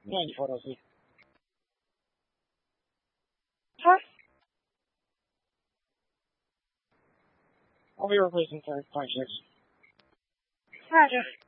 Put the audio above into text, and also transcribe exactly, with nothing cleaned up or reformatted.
Niente photos here. Huh? I'll be replacing third punches. Roger.